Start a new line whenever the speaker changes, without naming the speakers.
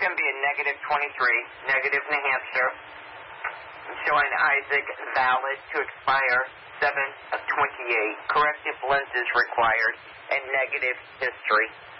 going to be a negative 23, negative New Hampshire. I'm showing Isaac valid to expire 7 of 28. Corrective lenses required and negative history.